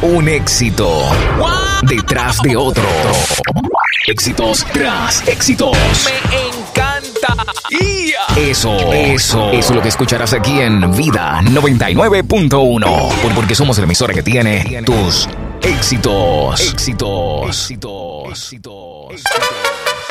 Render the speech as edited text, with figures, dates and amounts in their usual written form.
Un éxito detrás de otro. Éxitos tras éxitos. Me encanta. Eso es lo que escucharás aquí en Vida 99.1. Porque somos la emisora que tiene tus éxitos.